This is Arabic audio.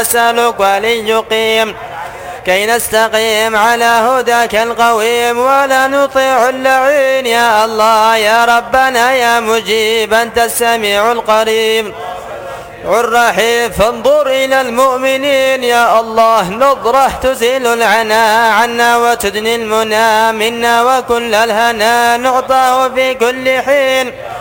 نسألك ولي يقيم كي نستقيم على هداك القويم ولا نطيع اللعين. يا الله يا ربنا يا مجيب أنت السميع القريب الرحيم، فانظر إلى المؤمنين يا الله نظرة تزيل العنا عنا وتدني المنى منا وكل الهنا نعطاه في كل حين.